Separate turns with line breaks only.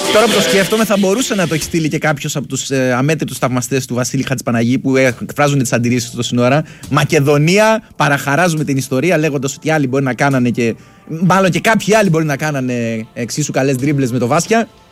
Τώρα που το σκέφτομαι, θα μπορούσε να το έχει στείλει και κάποιος από τους αμέτρητους θαυμαστές του Βασίλη Χατζηπαναγή που εκφράζουν τις αντιρρήσεις του τόση ώρα. Μακεδονία, παραχαράζουμε την ιστορία λέγοντας ότι άλλοι μπορεί να κάνανε και. Μάλλον και κάποιοι άλλοι μπορεί να κάνανε εξίσου καλές ντρίμπλες με το Βάσκια.